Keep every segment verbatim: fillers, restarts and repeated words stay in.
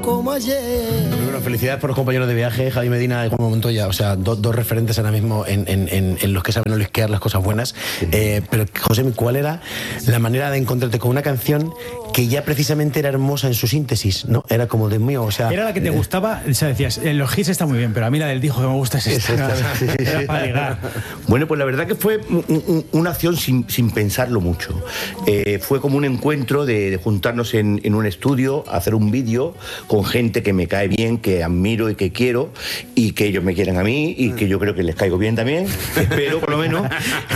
como ayer. Bueno, felicidades por los compañeros de viaje, Javi Medina y Juan Montoya, o sea, do, dos referentes ahora mismo en, en, en, en los que saben olisquear las cosas buenas. Eh, pero, Josemi, ¿cuál era la manera de encontrarte con una canción que ya precisamente era hermosa en su síntesis, ¿no? Era como de mío, o sea... Era la que te gustaba, o sea, decías, los hits están muy bien, pero a mí la del dijo que me gusta es esta. Era, era para ligar. Bueno, pues la verdad que fue un, un, una acción sin, sin pensarlo mucho. Eh, fue como un encuentro de, de juntarnos en, en un estudio, hacer un vídeo con gente que me cae bien, que admiro y que quiero, y que ellos me quieren a mí, y que yo creo que les caigo bien también, espero por lo menos.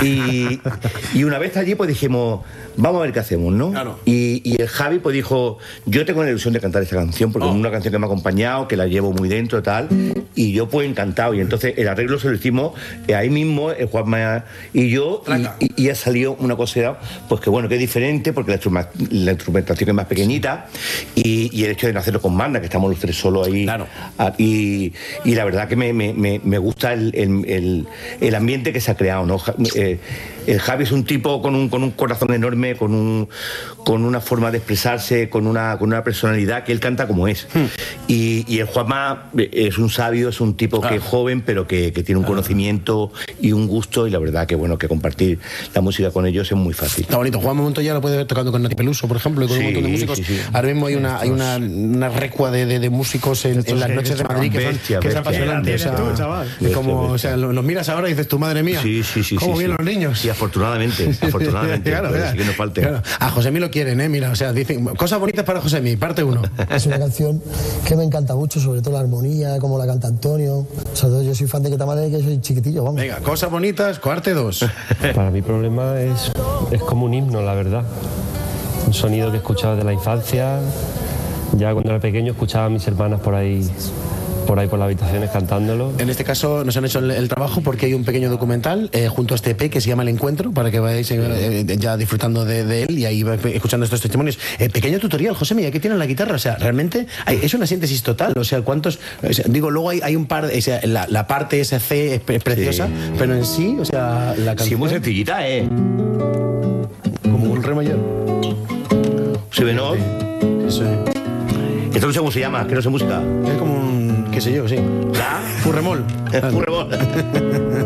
Y, y una vez allí pues dijimos, vamos a ver qué hacemos, ¿no? Claro. Y, y el Javi pues dijo, yo tengo la ilusión de cantar esta canción, porque oh. es una canción que me ha acompañado, que la llevo muy dentro, tal, y yo pues encantado. Y entonces el arreglo se lo hicimos ahí mismo, el Juanma y yo, y, y ha salido una cosa, pues que bueno, que es diferente, porque la, la instrumentación es más pequeñita, y, y el hecho de no hacerlo con banda, que estamos los tres solos ahí. Claro. Y, y la verdad que me, me, me gusta el, el, el, el ambiente que se ha creado, ¿no? Eh, el Javi es un tipo con un, con un corazón enorme, con, un, con una forma de expresarse, con una, con una personalidad que él canta como es. Hmm. Y, y el Juanma es un sabio, es un tipo ah. que es joven, pero que, que tiene un ah. conocimiento y un gusto, y la verdad que bueno, que compartir la música con ellos es muy fácil. Está bonito. Juanma Montoya lo puede ver tocando con Nati Peluso, por ejemplo, y con sí, un montón de músicos. Sí, sí. Ahora mismo hay una, hay una, una recua de, de, de músicos en, en las noches de Madrid que son, bestia, que son apasionantes. O sea, tú, chaval. Como, o sea, los miras ahora y dices, tu madre mía, sí, sí, sí, ¿cómo sí, vienen sí. los niños? Sí, afortunadamente, afortunadamente. Claro, pues, que no falte. Claro. A Josemi lo quieren, ¿eh? Mira, o sea, dicen cosas bonitas para Josemi, parte uno. Es una canción que me encanta mucho, sobre todo la armonía, como la canta Antonio. O sea, yo soy fan de Que Tamale, que soy chiquitillo, vamos. Venga, cosas bonitas, parte dos. Para mí Problema es, es como un himno, la verdad. Un sonido que he escuchado desde la infancia. Ya cuando era pequeño escuchaba a mis hermanas por ahí por ahí por las habitaciones cantándolo. En este caso nos han hecho el, el trabajo porque hay un pequeño documental eh, junto a este E P que se llama El Encuentro, para que vayáis eh, ya disfrutando de, de él y ahí escuchando estos testimonios. Eh, pequeño tutorial, Josemi, aquí tienen la guitarra, o sea, realmente hay, es una síntesis total, o sea, cuántos, o sea, digo, luego hay, hay un par, o sea, la, la parte esa C es, es preciosa, sí. Pero en sí, o sea, la canción... Sí, muy sencillita, ¿eh? Como un re mayor. Si menor. Eso es. Esto no sé cómo se llama, que no sé música. Es como un, qué sé yo, sí. ¿La? Furremol. Furremol.